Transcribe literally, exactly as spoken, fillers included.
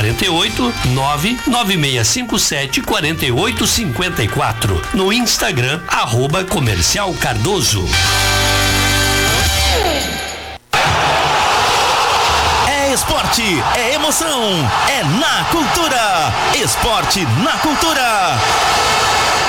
quarenta e oito, nove nove seis cinco sete quarenta e oito cinquenta e quatro. No Instagram, arroba Comercial Cardoso. É esporte, é emoção, é na cultura. Esporte na cultura.